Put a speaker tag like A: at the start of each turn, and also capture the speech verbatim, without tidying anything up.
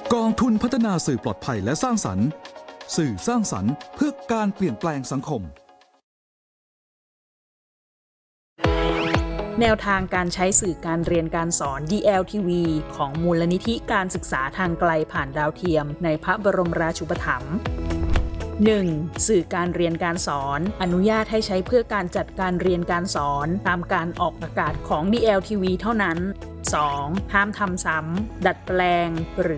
A: กองทุนพัฒนาสื่อปลอดภัยและสร้างสรรค์สื่อสร้างสรรค์เพื่อการเปลี่ยนแปลงสังคม
B: แนวทางการใช้สื่อการเรียนการสอน ดี แอล ที วี ของมูลนิธิการศึกษาทางไกลผ่านดาวเทียมในพระบรมราชูปถัมภ์ หนึ่ง. สื่อการเรียนการสอนอนุญาตให้ใช้เพื่อการจัดการเรียนการสอนตามการออกอากาศของ ดี แอล ที วี เท่านั้น สอง. ห้ามทำซ้ำดัดแปลงหรือ